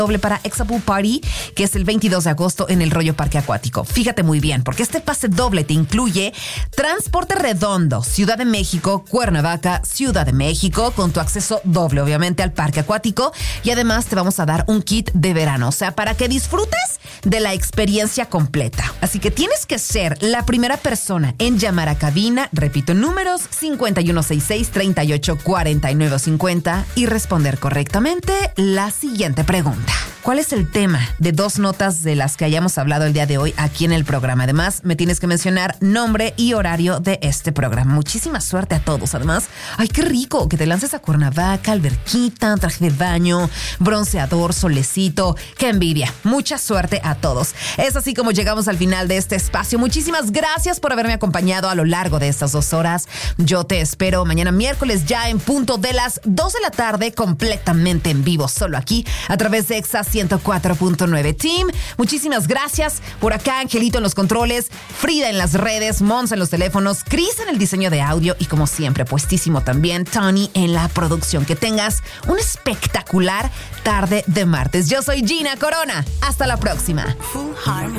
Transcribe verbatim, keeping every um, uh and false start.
doble para Exapool Party, que es el veintidós de agosto en el Rollo Parque Acuático. Fíjate muy bien, porque este pase doble te incluye transporte redondo, Ciudad de México, Cuernavaca, Ciudad de México, con tu acceso doble, obviamente, al parque acuático. Y además te vamos a dar un kit de verano, o sea, para que disfrutes de la experiencia completa. Así que tienes que ser la primera persona en llamar a cabina, repito, números cincuenta y uno sesenta y seis, treinta y ocho, cuarenta y nueve cincuenta y responder correctamente la siguiente pregunta. ¿Cuál es el tema de dos notas de las que hayamos hablado el día de hoy aquí en el programa? Además, me tienes que mencionar nombre y horario de este programa. Muchísima suerte a todos. Además, ¡ay, qué rico! Que te lances a Cuernavaca, alberquita, traje de baño, bronceador, solecito. ¡Qué envidia! Mucha suerte a todos. Es así como llegamos al final de este espacio. Muchísimas gracias por haberme acompañado a lo largo de estas dos horas. Yo te espero mañana miércoles ya en punto de las dos de la tarde, completamente en vivo, solo aquí a través de Exa ciento cuatro punto nueve. Team, muchísimas gracias. Por acá, Angelito en los controles, Frida en las redes, Monza en los teléfonos, Chris en el diseño de audio y, como siempre, puestísimo también, Tony en la producción. Que tengas una espectacular tarde de martes. Yo soy Gina Corona. Hasta la próxima. Full Harmony.